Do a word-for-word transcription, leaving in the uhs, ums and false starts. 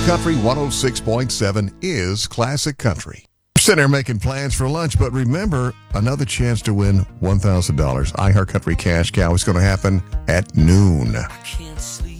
Country one oh six point seven is Classic Country. Sitting there making plans for lunch, but remember, another chance to win one thousand dollars. iHeart Country Cash Cow is going to happen at noon. I can't sleep.